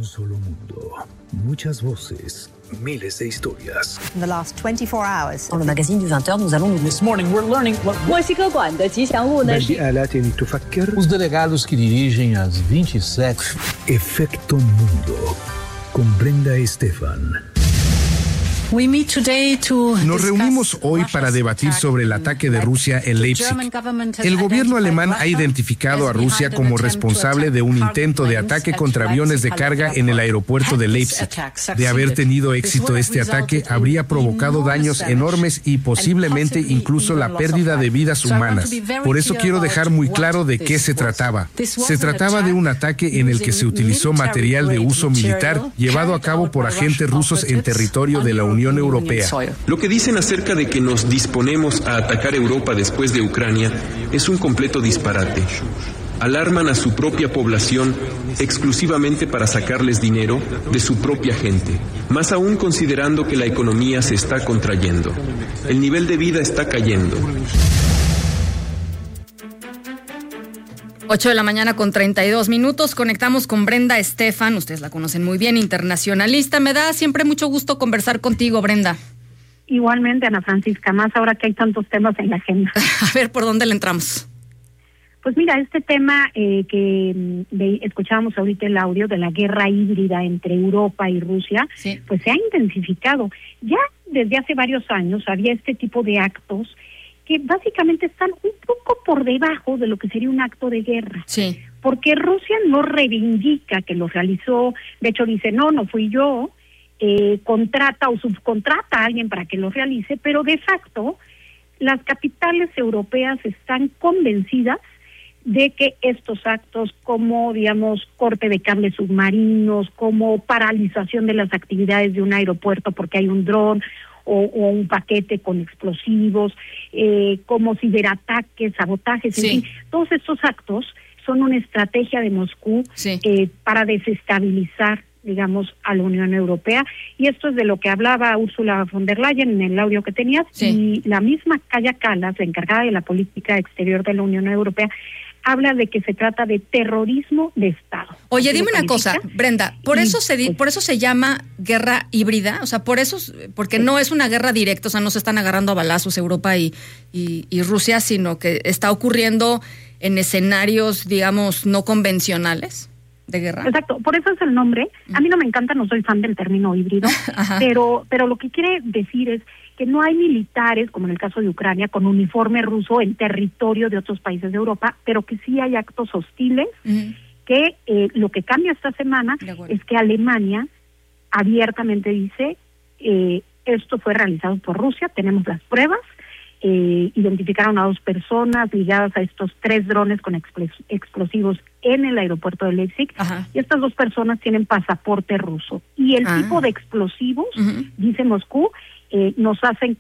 Un solo mundo, muchas voces, miles de historias. In the last 24 hours. Dans le magazine du 20h, nous allons... This morning we're learning what... 墨西哥馆的吉祥物呢是 Os delegados que dirigem as 27... Efecto Mundo, con Brenda Estefan. Nos reunimos hoy para debatir sobre el ataque de Rusia en Leipzig. El gobierno alemán ha identificado a Rusia como responsable de un intento de ataque contra aviones de carga en el aeropuerto de Leipzig. De haber tenido éxito este ataque, habría provocado daños enormes y posiblemente incluso la pérdida de vidas humanas. Por eso quiero dejar muy claro de qué se trataba. Se trataba de un ataque en el que se utilizó material de uso militar llevado a cabo por agentes rusos en territorio de la Unión Europea. Lo que dicen acerca de que nos disponemos a atacar Europa después de Ucrania es un completo disparate. Alarman a su propia población exclusivamente para sacarles dinero de su propia gente, más aún considerando que la economía se está contrayendo. El nivel de vida está cayendo. 8 de la mañana con 32 minutos. Conectamos con Brenda Estefan. Ustedes la conocen muy bien, internacionalista. Me da siempre mucho gusto conversar contigo, Brenda. Igualmente, Ana Francisca, más ahora que hay tantos temas en la agenda. A ver, ¿por dónde le entramos? Pues mira, este tema escuchábamos ahorita el audio de la guerra híbrida entre Europa y Rusia, sí, pues se ha intensificado. Ya desde hace varios años había este tipo de actos que básicamente están un poco por debajo de lo que sería un acto de guerra. Sí. Porque Rusia no reivindica que lo realizó, de hecho dice, no fui yo, contrata o subcontrata a alguien para que lo realice, pero de facto las capitales europeas están convencidas de que estos actos como, digamos, corte de cables submarinos, como paralización de las actividades de un aeropuerto porque hay un dron, o un paquete con explosivos, como ciberataques, sabotajes, sí, en fin, todos estos actos son una estrategia de Moscú, sí, para desestabilizar, digamos, a la Unión Europea, y esto es de lo que hablaba Ursula von der Leyen en el audio que tenías, sí, y la misma Kaja Kallas, la encargada de la política exterior de la Unión Europea, habla de que se trata de terrorismo de Estado. Oye, dime una cosa, Brenda, por eso se llama guerra híbrida, o sea, porque no es una guerra directa, o sea, no se están agarrando a balazos Europa y Rusia, sino que está ocurriendo en escenarios, digamos, no convencionales de guerra. Exacto, por eso es el nombre. A mí no me encanta, no soy fan del término híbrido, pero lo que quiere decir es que no hay militares, como en el caso de Ucrania, con uniforme ruso en territorio de otros países de Europa, pero que sí hay actos hostiles, que lo que cambia esta semana es que Alemania abiertamente dice, esto fue realizado por Rusia, tenemos las pruebas, identificaron a 2 personas ligadas a estos 3 drones con explosivos en el aeropuerto de Leipzig, y estas 2 personas tienen pasaporte ruso. Y el tipo de explosivos, dice Moscú, nos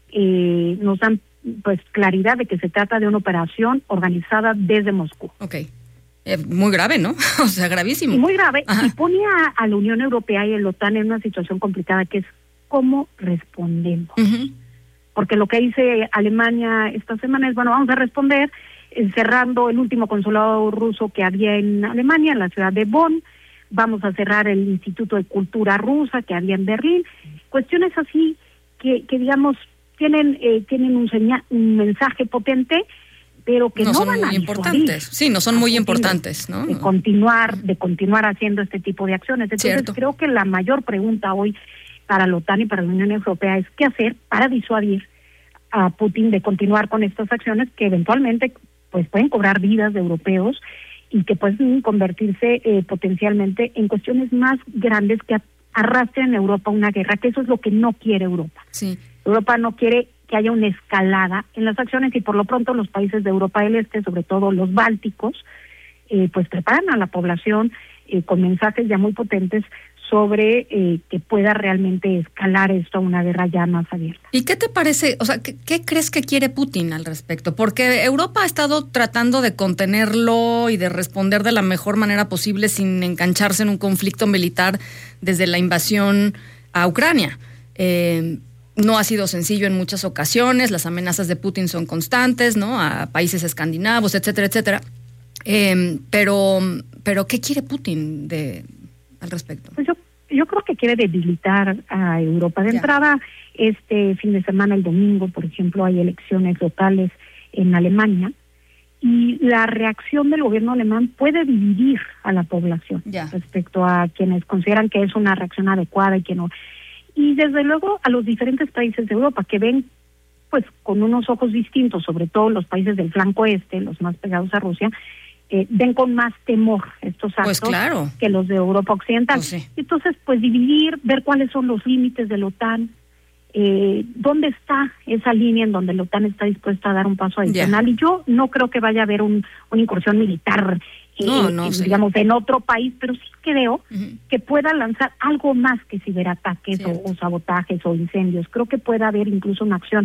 dan pues claridad de que se trata de una operación organizada desde Moscú. Okay. Muy grave, ¿no? O sea, gravísimo. Y muy grave, y pone a la Unión Europea y a la OTAN en una situación complicada, que es cómo respondemos. Porque lo que dice Alemania esta semana es, bueno, vamos a responder cerrando el último consulado ruso que había en Alemania, en la ciudad de Bonn, vamos a cerrar el Instituto de Cultura Rusa que había en Berlín, cuestiones así que digamos tienen un mensaje potente, pero que no van a importantes. Sí, no son muy importantes, ¿no? De continuar haciendo este tipo de acciones. Entonces, creo que la mayor pregunta hoy para la OTAN y para la Unión Europea es qué hacer para disuadir a Putin de continuar con estas acciones que eventualmente pues pueden cobrar vidas de europeos y que pueden convertirse potencialmente en cuestiones más grandes que arrastren a Europa una guerra, que eso es lo que no quiere Europa. Sí. Europa no quiere que haya una escalada en las acciones, y por lo pronto los países de Europa del Este, sobre todo los bálticos, pues preparan a la población con mensajes ya muy potentes sobre que pueda realmente escalar esto a una guerra ya más abierta. ¿Y qué te parece? O sea, ¿qué crees que quiere Putin al respecto? Porque Europa ha estado tratando de contenerlo y de responder de la mejor manera posible sin engancharse en un conflicto militar desde la invasión a Ucrania. No ha sido sencillo en muchas ocasiones, las amenazas de Putin son constantes, ¿no? A países escandinavos, etcétera, etcétera. Pero ¿qué quiere Putin al respecto? Pues yo creo que quiere debilitar a Europa. De entrada, este fin de semana, el domingo, por ejemplo, hay elecciones locales en Alemania, y la reacción del gobierno alemán puede dividir a la población respecto a quienes consideran que es una reacción adecuada y que no. Y desde luego a los diferentes países de Europa que ven pues con unos ojos distintos, sobre todo los países del flanco este, los más pegados a Rusia, ven con más temor estos actos que los de Europa Occidental. Pues sí. Entonces, pues dividir, ver cuáles son los límites de la OTAN, dónde está esa línea en donde la OTAN está dispuesta a dar un paso adicional. Y yo no creo que vaya a haber una incursión militar, digamos, en otro país, pero sí creo que pueda lanzar algo más que ciberataques o sabotajes o incendios. Creo que puede haber incluso una acción,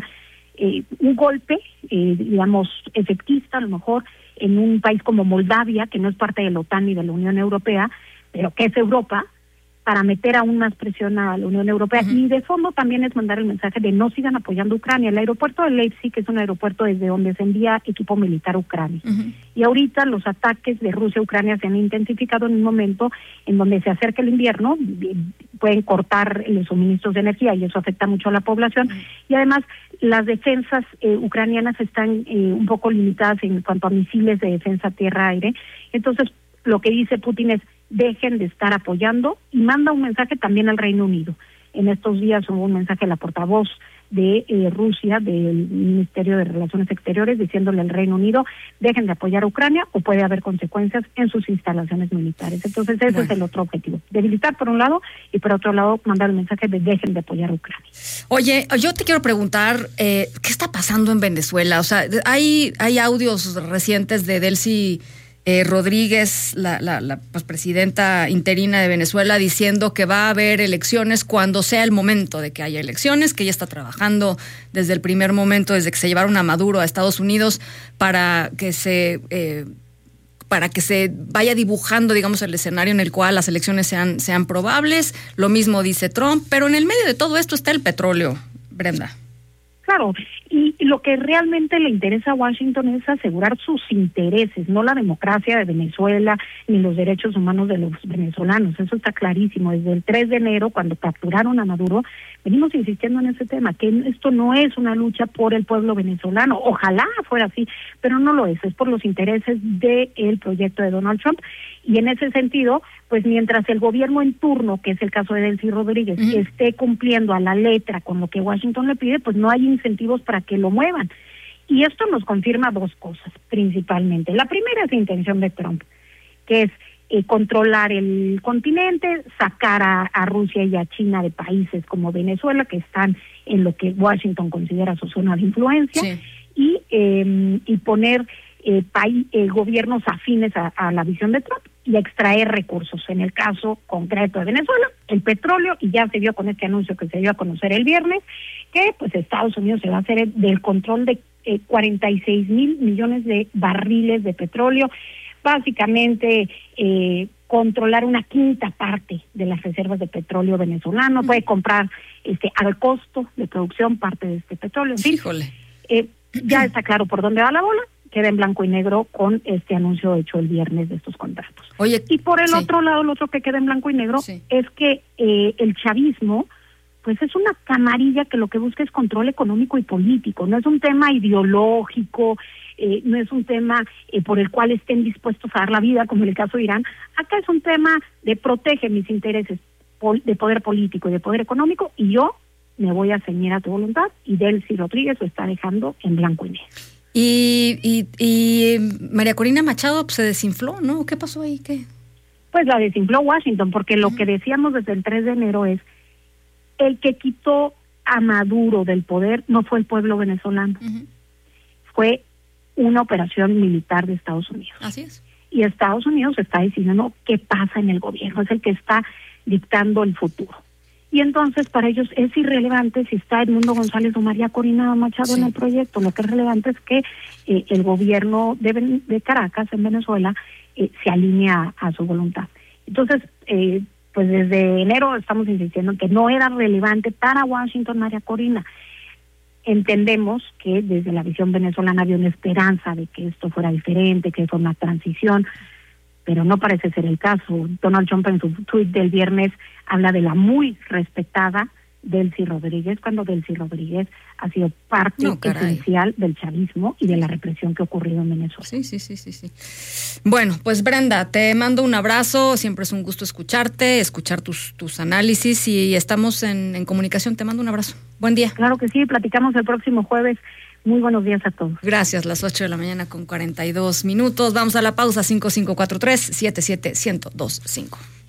un golpe, digamos, efectista, a lo mejor, en un país como Moldavia, que no es parte de la OTAN ni de la Unión Europea, pero que es Europa, para meter aún más presión a la Unión Europea. Y de fondo también es mandar el mensaje de no sigan apoyando a Ucrania. El aeropuerto de Leipzig es un aeropuerto desde donde se envía equipo militar a Ucrania. Y ahorita los ataques de Rusia a Ucrania se han intensificado en un momento en donde se acerca el invierno, pueden cortar los suministros de energía y eso afecta mucho a la población. Y además las defensas ucranianas están un poco limitadas en cuanto a misiles de defensa tierra-aire. Entonces lo que dice Putin es dejen de estar apoyando, y manda un mensaje también al Reino Unido. En estos días hubo un mensaje a la portavoz de Rusia, del Ministerio de Relaciones Exteriores, diciéndole al Reino Unido, dejen de apoyar a Ucrania o puede haber consecuencias en sus instalaciones militares. Entonces ese es el otro objetivo, debilitar por un lado y por otro lado mandar el mensaje de dejen de apoyar a Ucrania. Oye, yo te quiero preguntar, ¿qué está pasando en Venezuela? O sea, hay audios recientes de Delcy Rodríguez, la pues, presidenta interina de Venezuela, diciendo que va a haber elecciones cuando sea el momento de que haya elecciones, que ella está trabajando desde el primer momento, desde que se llevaron a Maduro a Estados Unidos, para que se vaya dibujando, digamos, el escenario en el cual las elecciones sean probables. Lo mismo dice Trump, pero en el medio de todo esto está el petróleo, Brenda. Claro, y lo que realmente le interesa a Washington es asegurar sus intereses, no la democracia de Venezuela ni los derechos humanos de los venezolanos. Eso está clarísimo. Desde el 3 de enero, cuando capturaron a Maduro, venimos insistiendo en ese tema, que esto no es una lucha por el pueblo venezolano. Ojalá fuera así, pero no lo es por los intereses del proyecto de Donald Trump. Y en ese sentido, pues mientras el gobierno en turno, que es el caso de Delcy Rodríguez, esté cumpliendo a la letra con lo que Washington le pide, pues no hay incentivos para que lo muevan. Y esto nos confirma dos cosas, principalmente. La primera es la intención de Trump, que es controlar el continente, sacar a Rusia y a China de países como Venezuela, que están en lo que Washington considera su zona de influencia, y poner gobiernos afines a la visión de Trump y extraer recursos. En el caso concreto de Venezuela, el petróleo, y ya se vio con este anuncio que se dio a conocer el viernes, que pues Estados Unidos se va a hacer del control de 46,000 millones de barriles de petróleo, básicamente controlar una quinta parte de las reservas de petróleo venezolano, puede comprar al costo de producción parte de este petróleo. Híjole. Ya está claro por dónde va la bola, queda en blanco y negro con este anuncio hecho el viernes de estos contratos. Oye, y por el otro lado, lo otro que queda en blanco y negro es que el chavismo pues es una camarilla que lo que busca es control económico y político, no es un tema ideológico, no es un tema por el cual estén dispuestos a dar la vida, como en el caso de Irán. Acá es un tema de protege mis intereses de poder político y de poder económico, y yo me voy a ceñir a tu voluntad, y Delcy Rodríguez lo está dejando en blanco y negro. Y María Corina Machado pues, se desinfló, ¿no? ¿Qué pasó ahí? ¿Qué? Pues la desinfló Washington, porque lo que decíamos desde el 3 de enero es el que quitó a Maduro del poder no fue el pueblo venezolano, fue una operación militar de Estados Unidos. Así es. Y Estados Unidos está diciendo qué pasa en el gobierno, es el que está dictando el futuro. Y entonces para ellos es irrelevante si está Edmundo González o María Corina Machado en el proyecto. Lo que es relevante es que el gobierno de Caracas, en Venezuela, se alinea a su voluntad. Entonces, pues desde enero estamos insistiendo en que no era relevante para Washington María Corina. Entendemos que desde la visión venezolana había una esperanza de que esto fuera diferente, que fuera una transición. pero no parece ser el caso. Donald Trump en su tuit del viernes habla de la muy respetada Delcy Rodríguez, cuando Delcy Rodríguez ha sido parte esencial del chavismo y de la represión que ha ocurrido en Venezuela. Sí. Bueno, pues Brenda, te mando un abrazo, siempre es un gusto escucharte, escuchar tus análisis y estamos en comunicación, te mando un abrazo. Buen día. Claro que sí, platicamos el próximo jueves. Muy buenos días a todos. Gracias, las 8:42 a.m. Vamos a la pausa, 5543-77125.